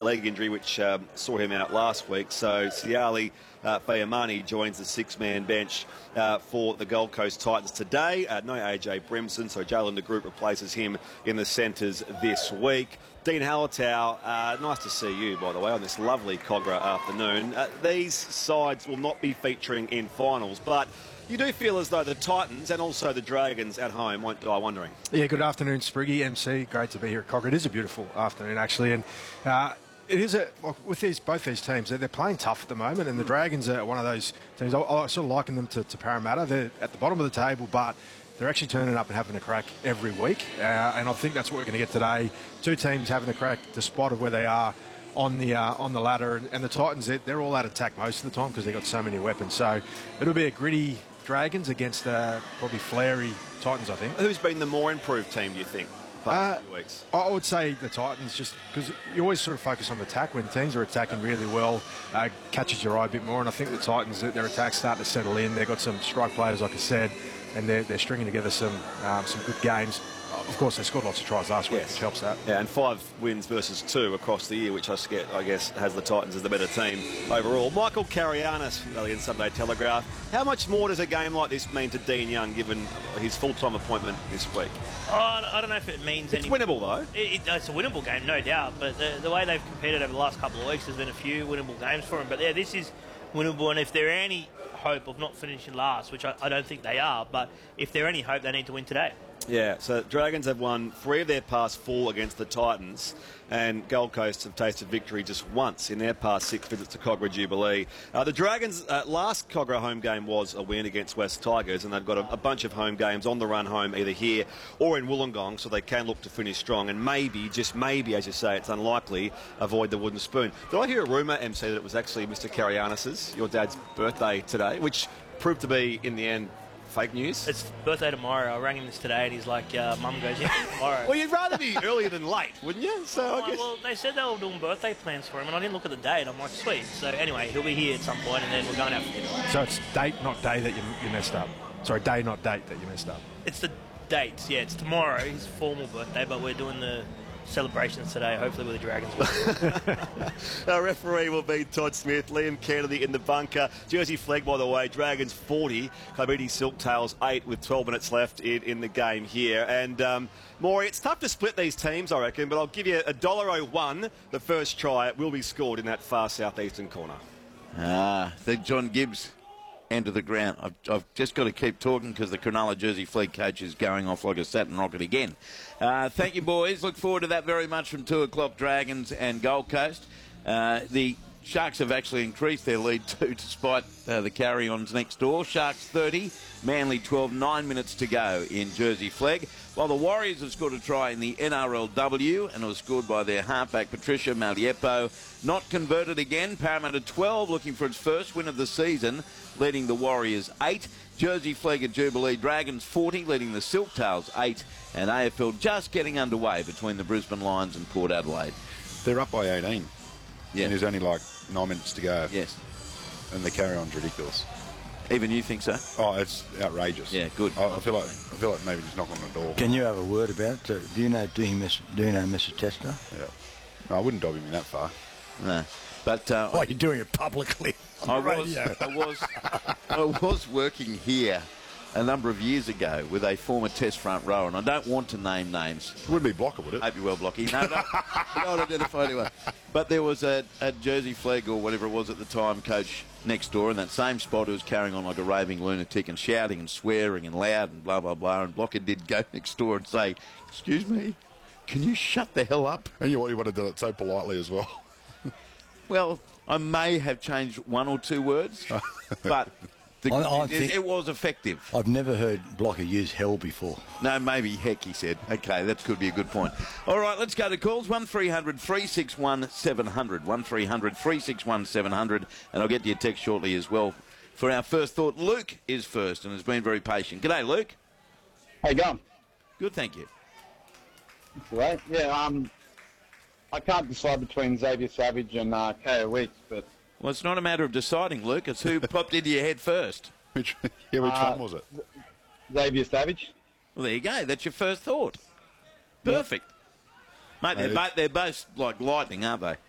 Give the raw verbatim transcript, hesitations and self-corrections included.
leg injury, which um, saw him out last week. So Siali uh, Fayamani joins the six-man bench uh, for the Gold Coast Titans today. Uh, no A J Brimson, so Jalen de Groot replaces him in the centres this week. Dean Hallertau, uh, nice to see you, by the way, on this lovely Cogra afternoon. Uh, these sides will not be featuring in finals, but you do feel as though the Titans and also the Dragons at home won't die wondering. Yeah, good afternoon, Spriggy, M C. Great to be here at Cogra. It is a beautiful afternoon, actually, and uh, it is a with these both these teams. They're, they're playing tough at the moment, and the Dragons are one of those teams. I, I sort of liken them to, to Parramatta. They're at the bottom of the table, but they're actually turning up and having a crack every week, uh, and I think that's what we're going to get today. Two teams having a crack, despite of where they are on the uh, on the ladder, and, and the Titans, they're, they're all out of attack most of the time because they've got so many weapons. So it'll be a gritty Dragons against uh, probably flary Titans, I think. Who's been the more improved team, do you think? Uh, weeks? I would say the Titans, just because you always sort of focus on the attack. When teams are attacking really well, uh, catches your eye a bit more, and I think the Titans, their attack's starting to settle in. They've got some strike players, like I said, and they're, they're stringing together some um, some good games. Of course, they scored lots of tries last week, yes. which helps that. Yeah, and five wins versus two across the year, which I guess has the Titans as the better team overall. Michael Carianis, Australian Sunday Telegraph. How much more does a game like this mean to Dean Young, given his full-time appointment this week? Oh, I don't know if it means it's any... It's winnable, though. It, it, it's a winnable game, no doubt, but the, the way they've competed over the last couple of weeks, there's been a few winnable games for them. But yeah, this is winnable, and if there are any hope of not finishing last, which I, I don't think they are, but if there are any hope, they need to win today. Yeah, so Dragons have won three of their past four against the Titans, and Gold Coast have tasted victory just once in their past six visits to Cogra Jubilee. Uh, the Dragons' uh, last Cogra home game was a win against West Tigers, and they've got a, a bunch of home games on the run home, either here or in Wollongong, so they can look to finish strong and maybe, just maybe, as you say, it's unlikely, avoid the wooden spoon. Did I hear a rumour, M C, that it was actually Mister Carianis's, your dad's birthday today, which proved to be, in the end, fake news? It's birthday tomorrow. I rang him this today and he's like, uh, Mum goes, yeah, tomorrow. Well, you'd rather be earlier than late, wouldn't you? So well, I guess... well, they said they were doing birthday plans for him and I didn't look at the date. I'm like, sweet. So anyway, he'll be here at some point and then we're going out for dinner. So it's date, not day, that you, you messed up. Sorry, day, not date, that you messed up. It's the date, yeah. It's tomorrow, his formal birthday, but we're doing the celebrations today, hopefully with the Dragons. Our referee will be Todd Smith, Liam Kennedy in the bunker. Jersey flag, by the way, Dragons forty, Coyote Silktails eight with twelve minutes left in, in the game here. And um, Maury, it's tough to split these teams, I reckon, but I'll give you a dollar oh one. The first try will be scored in that far southeastern corner. Ah, I think John Gibbs end of the ground. I've, I've just got to keep talking because the Cronulla Jersey Fleet coach is going off like a Saturn rocket again. Uh, thank you, boys. Look forward to that very much from two o'clock, Dragons and Gold Coast. Uh, the Sharks have actually increased their lead too, despite uh, the carry-ons next door. Sharks thirty, Manly twelve, nine minutes to go in Jersey Flag. While the Warriors have scored a try in the N R L W, and it was scored by their halfback Patricia Maliepo. Not converted again. Parramatta twelve, looking for its first win of the season, leading the Warriors eight. Jersey Flag at Jubilee, Dragons forty, leading the Silktails eight. And A F L just getting underway between the Brisbane Lions and Port Adelaide. They're up by eighteen. Yeah. And there's only like nine minutes to go. Yes. And the carry-on's ridiculous. Even you think so? Oh, it's outrageous. Yeah, good. I, I feel like I feel like maybe just knock on the door. Can you have a word about it? Do you know do you, miss, do you know Mister Tester? Yeah. No, I wouldn't dob him in that far. No. But uh, oh, you're doing it publicly on I the was, radio. I was I was working here a number of years ago with a former Test front rower, and I don't want to name names. It wouldn't be Blocker, would it? Hope you're well, Blocky. No, no, don't identify anyone. But there was a, a Jersey Flag, or whatever it was at the time, coach next door in that same spot who was carrying on like a raving lunatic and shouting and swearing and loud and blah, blah, blah. And Blocker did go next door and say, excuse me, can you shut the hell up? And you, you want to do it so politely as well. Well, I may have changed one or two words, but... The, I, I it, think it was effective. I've never heard Blocker use hell before. No, maybe heck, he said. Okay, that could be a good point. All right, let's go to calls. one three hundred three six one seven hundred. one three hundred three six one seven hundred. And I'll get to your text shortly as well. For our first thought, Luke is first and has been very patient. G'day, Luke. How you going? Good, thank you. Right. Yeah, um, I can't decide between Xavier Savage and uh, K O Weeks, but... Well, it's not a matter of deciding, Luke. It's who popped into your head first. Which, yeah, which uh, one was it? Xavier Savage. Well, there you go. That's your first thought. Perfect. Yep. Mate, they're, bo- they're both like lightning, aren't they?